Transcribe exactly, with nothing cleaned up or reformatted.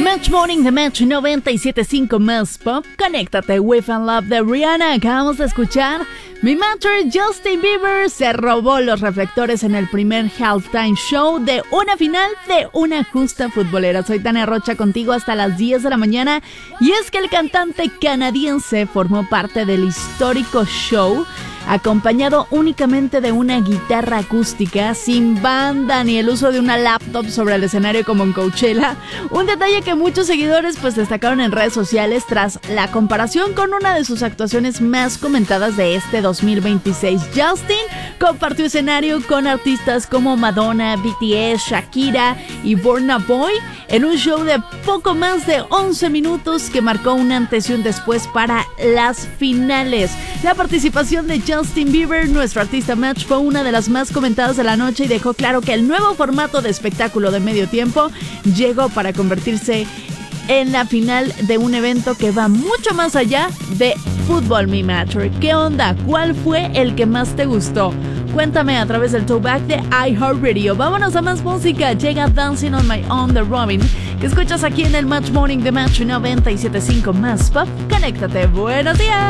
Match Morning de Match noventa y siete punto cinco más Pop. Conéctate with and Love de Rihanna. Acabamos de escuchar. Mi Matter, Justin Bieber se robó los reflectores en el primer halftime show de una final de una justa futbolera. Soy Tania Rocha contigo hasta las diez de la mañana. Y es que el cantante canadiense formó parte del histórico show acompañado únicamente de una guitarra acústica, sin banda ni el uso de una laptop sobre el escenario como en Coachella. Un detalle que muchos seguidores pues destacaron en redes sociales tras la comparación con una de sus actuaciones más comentadas de este dos mil veintiséis. Justin compartió escenario con artistas como Madonna, B T S, Shakira y Burna Boy en un show de poco más de once minutos que marcó un antes y un después para las finales. La participación de Justin Bieber, nuestro artista Match, fue una de las más comentadas de la noche y dejó claro que el nuevo formato de espectáculo de medio tiempo llegó para convertirse en la final de un evento que va mucho más allá de fútbol. Mi Matter, ¿qué onda? ¿Cuál fue el que más te gustó? Cuéntame a través del throwback de iHeartRadio. Vámonos a más música. Llega Dancing on My Own de Robin, que escuchas aquí en el Match Morning de Match noventa y siete punto cinco más Pop. Conéctate. Buenos días.